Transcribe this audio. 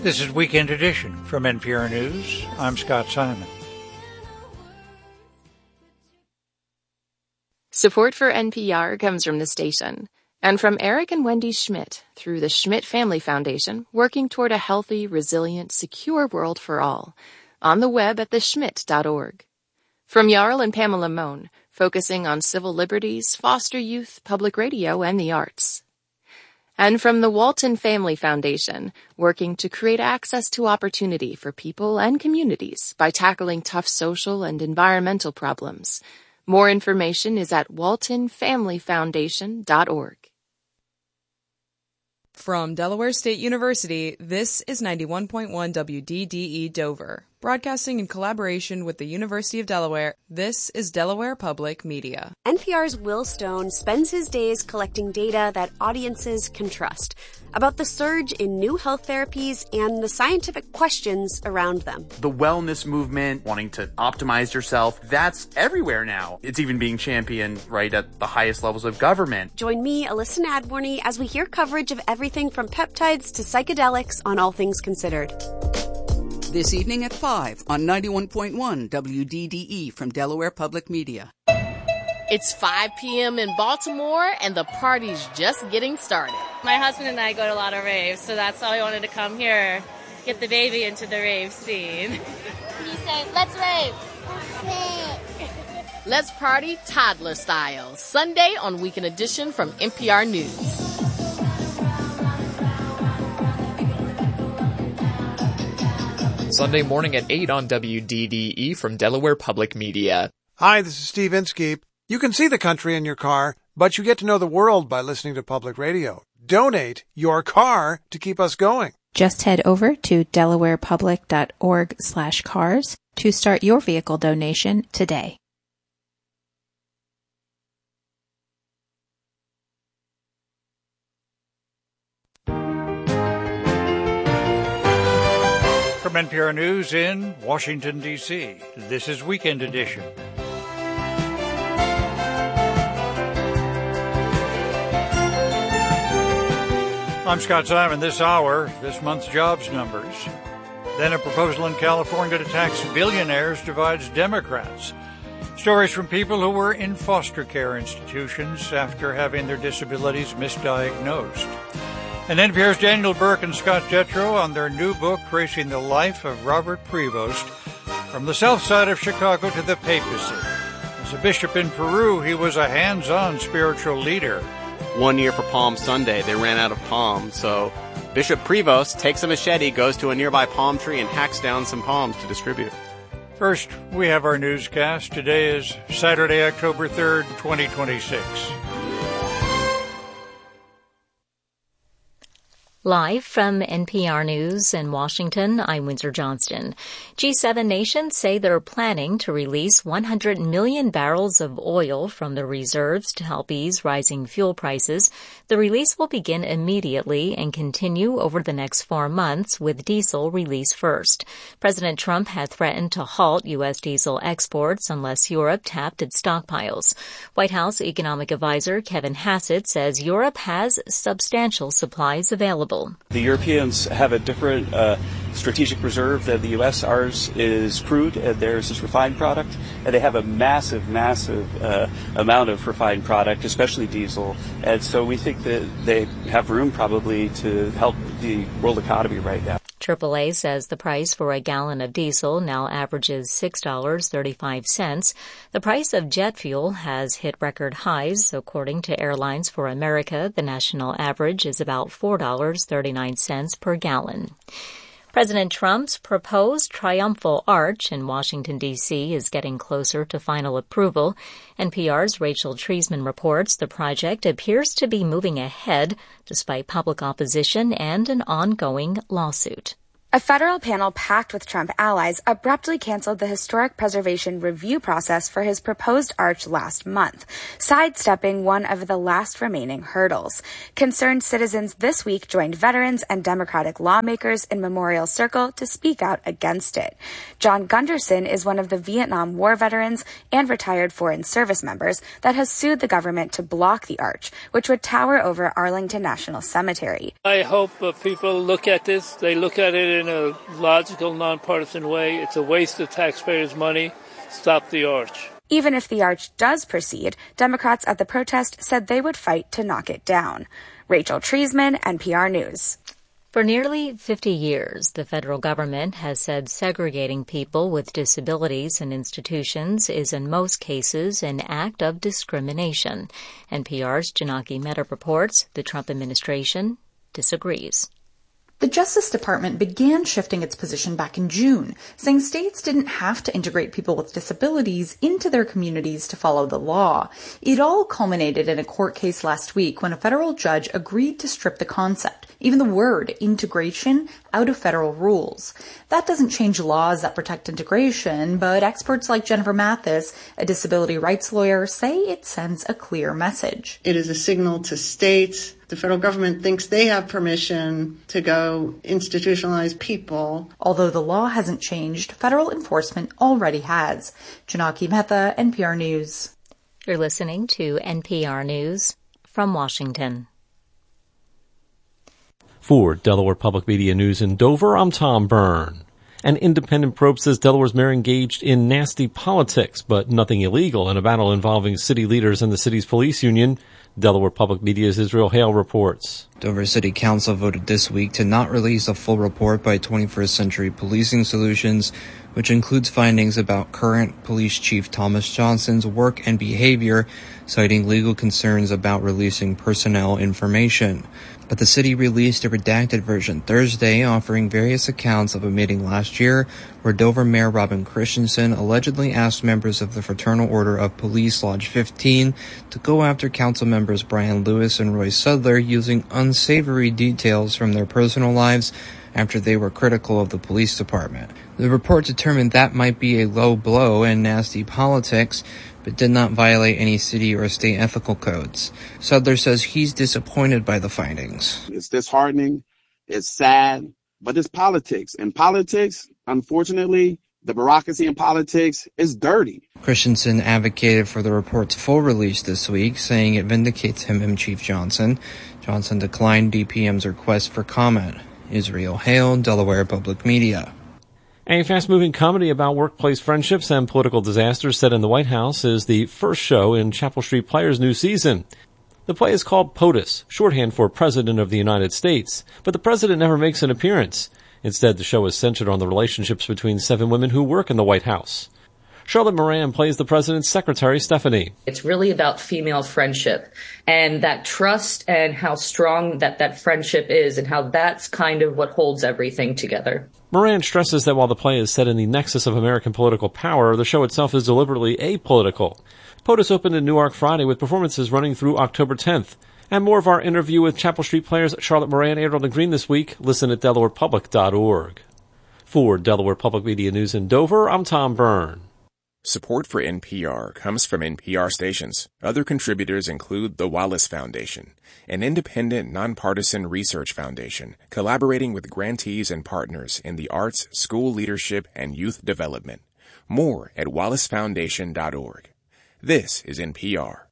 This is Weekend Edition from NPR News. I'm Scott Simon. Support for NPR comes from the station and from Eric and Wendy Schmidt through the Schmidt Family Foundation, working toward a healthy, resilient, secure world for all. On the web at theschmidt.org. From Jarl and Pamela Mohn, focusing on civil liberties, foster youth, public radio, and the arts. And from the Walton Family Foundation, working to create access to opportunity for people and communities by tackling tough social and environmental problems. More information is at waltonfamilyfoundation.org. From Delaware State University, this is 91.1 WDDE Dover. Broadcasting in collaboration with the University of Delaware, this is Delaware Public Media. NPR's Will Stone spends his days collecting data that audiences can trust about the surge in new health therapies and the scientific questions around them. The wellness movement, wanting to optimize yourself, that's everywhere now. It's even being championed right at the highest levels of government. Join me, Alyssa Nadworny, as we hear coverage of everything from peptides to psychedelics on All Things Considered. This evening at 5 on 91.1 WDDE from Delaware Public Media. It's 5 p.m. in Baltimore, and the party's just getting started. My husband and I go to a lot of raves, so that's why we wanted to come here, get the baby into the rave scene. He said, let's rave. Let's party toddler style. Sunday on Weekend Edition from NPR News. Sunday morning at 8 on WDDE from Delaware Public Media. Hi, this is Steve Inskeep. You can see the country in your car, but you get to know the world by listening to public radio. Donate your car to keep us going. Just head over to delawarepublic.org/cars to start your vehicle donation today. From NPR News in Washington, D.C., this is Weekend Edition. I'm Scott Simon. This hour, this month's jobs numbers. Then a proposal in California to tax billionaires divides Democrats. Stories from people who were in foster care institutions after having their disabilities misdiagnosed. And NPR's Daniel Burke and Scott Jetro on their new book, Tracing the Life of Robert Prevost, from the south side of Chicago to the papacy. As a bishop in Peru, he was a hands-on spiritual leader. 1 year for Palm Sunday, they ran out of palms, so Bishop Prevost takes a machete, goes to a nearby palm tree, and hacks down some palms to distribute. First, we have our newscast. Today is Saturday, October 3rd, 2026. Live from NPR News in Washington, I'm Windsor Johnston. G7 nations say they're planning to release 100 million barrels of oil from the reserves to help ease rising fuel prices. The release will begin immediately and continue over the next 4 months, with diesel released first. President Trump had threatened to halt U.S. diesel exports unless Europe tapped its stockpiles. White House economic advisor Kevin Hassett says Europe has substantial supplies available. The Europeans have a different strategic reserve than the U.S. Ours is crude, and theirs is refined product. And they have a massive amount of refined product, especially diesel. And so we think that they have room probably to help the world economy right now. AAA says the price for a gallon of diesel now averages $6.35. The price of jet fuel has hit record highs. According to Airlines for America, the national average is about $4.39 per gallon. President Trump's proposed triumphal arch in Washington, D.C. is getting closer to final approval. NPR's Rachel Treisman reports the project appears to be moving ahead despite public opposition and an ongoing lawsuit. A federal panel packed with Trump allies abruptly canceled the historic preservation review process for his proposed arch last month, sidestepping one of the last remaining hurdles. Concerned citizens this week joined veterans and Democratic lawmakers in Memorial Circle to speak out against it. John Gunderson is one of the Vietnam War veterans and retired Foreign Service members that has sued the government to block the arch, which would tower over Arlington National Cemetery. I hope people look at this. They look at it in a logical, nonpartisan way. It's a waste of taxpayers' money. Stop the arch. Even if the arch does proceed, Democrats at the protest said they would fight to knock it down. Rachel Treisman, NPR News. For nearly 50 years, the federal government has said segregating people with disabilities in institutions is in most cases an act of discrimination. NPR's Janaki Mehta reports the Trump administration disagrees. The Justice Department began shifting its position back in June, saying states didn't have to integrate people with disabilities into their communities to follow the law. It all culminated in a court case last week when a federal judge agreed to strip the concept, even the word integration, out of federal rules. That doesn't change laws that protect integration, but experts like Jennifer Mathis, a disability rights lawyer, say it sends a clear message. It is a signal to states. The federal government thinks they have permission to go institutionalize people. Although the law hasn't changed, federal enforcement already has. Janaki Mehta, NPR News. You're listening to NPR News from Washington. For Delaware Public Media News in Dover, I'm Tom Byrne. An independent probe says Delaware's mayor engaged in nasty politics, but nothing illegal in a battle involving city leaders and the city's police union. Delaware Public Media's Israel Hale reports. Dover City Council voted this week to not release a full report by 21st Century Policing Solutions, which includes findings about current Police Chief Thomas Johnson's work and behavior, citing legal concerns about releasing personnel information. But the city released a redacted version Thursday, offering various accounts of a meeting last year where Dover Mayor Robin Christensen allegedly asked members of the Fraternal Order of Police Lodge 15 to go after council members Brian Lewis and Roy Sudler using unsavory details from their personal lives after they were critical of the police department. The report determined that might be a low blow and nasty politics, but did not violate any city or state ethical codes. Sudler says he's disappointed by the findings. It's disheartening, it's sad, but it's politics. And politics, unfortunately, the bureaucracy in politics is dirty. Christensen advocated for the report's full release this week, saying it vindicates him and Chief Johnson. Johnson declined DPM's request for comment. Israel Hale, Delaware Public Media. A fast-moving comedy about workplace friendships and political disasters set in the White House is the first show in Chapel Street Player's new season. The play is called POTUS, shorthand for President of the United States, but the president never makes an appearance. Instead, the show is centered on the relationships between 7 women who work in the White House. Charlotte Moran plays the president's secretary, Stephanie. It's really about female friendship and that trust and how strong that friendship is and how that's kind of what holds everything together. Moran stresses that while the play is set in the nexus of American political power, the show itself is deliberately apolitical. POTUS opened in Newark Friday with performances running through October 10th. And more of our interview with Chapel Street Players Charlotte Moran aired on the Green this week. Listen at DelawarePublic.org. For Delaware Public Media News in Dover, I'm Tom Byrne. Support for NPR comes from NPR stations. Other contributors include the Wallace Foundation, an independent, nonpartisan research foundation collaborating with grantees and partners in the arts, school leadership, and youth development. More at wallacefoundation.org. This is NPR.